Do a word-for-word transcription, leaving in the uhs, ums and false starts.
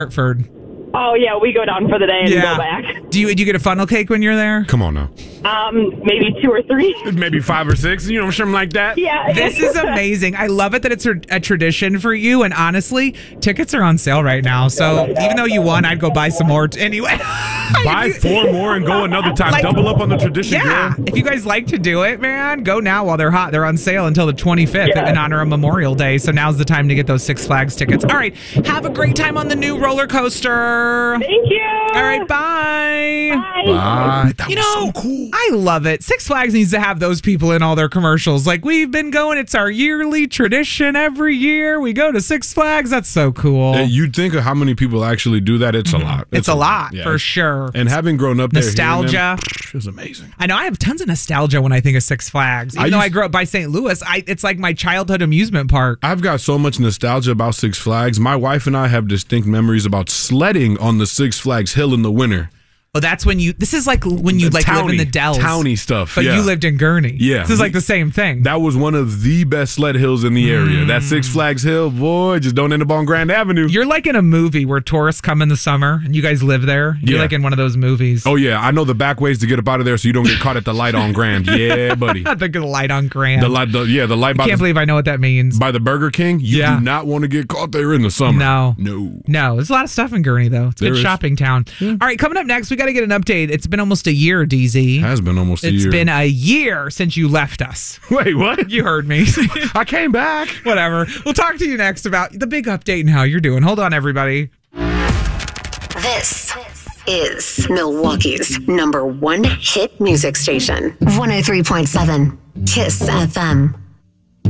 Hartford. Oh, yeah, we go down for the day and Yeah. go back. Do you do you get a funnel cake when you're there? Come on now. Um, maybe two or three. Maybe five or six, you know, something like that. Yeah. This is amazing. I love it that it's a, a tradition for you. And honestly, tickets are on sale right now. So even though you won, I'd go buy some more t- anyway. Buy four more and go another time. Like- Double up on the tradition, Yeah. girl. If you guys like to do it, man, go now while they're hot. They're on sale until the twenty-fifth Yeah. in honor of Memorial Day. So now's the time to get those Six Flags tickets. All right. Have a great time on the new roller coaster. Thank you. All right. Bye. Bye. Bye. That You was know, so cool. I love it. Six Flags needs to have those people in all their commercials. Like, we've been going, it's our yearly tradition every year. We go to Six Flags. That's so cool. Uh, You'd think of how many people actually do that. It's a lot. It's a lot, Yeah. for sure. And having grown up there, hearing Nostalgia. them, it was amazing. I know I have tons of nostalgia when I think of Six Flags. Even I though I used- grew up by Saint Louis, I, it's like my childhood amusement park. I've got so much nostalgia about Six Flags. My wife and I have distinct memories about sledding on the Six Flags Hill in the winter. Oh, that's when you. This is like when you like live in the Dells, Towny stuff. but yeah. you lived in Gurney. Yeah. This is like the same thing. That was one of the best sled hills in the area. That Six Flags Hill, boy, just don't end up on Grand Avenue. You're like in a movie where tourists come in the summer and you guys live there. You're Yeah. like in one of those movies. Oh, yeah. I know the back ways to get up out of there so you don't get caught at the light on Grand. Yeah, buddy. the good light on Grand. The light, the, yeah, the light I by can't the, believe I know what that means. by the Burger King. You Yeah. do not want to get caught there in the summer. No. No. No, there's a lot of stuff in Gurney, though. It's a There good is. shopping town. All right, coming up next, we got to get an update. It's been almost a year, D Z. Has been almost a It's year. been a year since you left us. Wait, what? You heard me. I came back. Whatever. We'll talk to you next about the big update and how you're doing. Hold on, everybody. This is Milwaukee's number one hit music station. one oh three point seven Kiss F M.